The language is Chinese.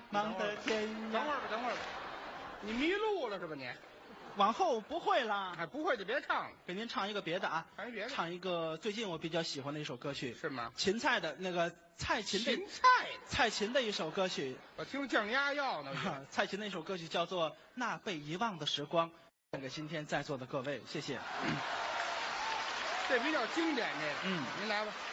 忙得天涯。 等会儿吧，等会儿吧，你迷路了是吧你？ 往后不会啦， 哎，不会就别唱了， 给您唱一个别的啊， 唱一别的唱一个最近我比较喜欢的一首歌曲， 是吗？ 芹菜的那个蔡琴的芹菜， 蔡琴的一首歌曲， 我听降压药呢。 蔡琴的一首歌曲叫做《那被遗忘的时光》，献给今天在座的各位，谢谢。 这比较经典，这个，您来吧。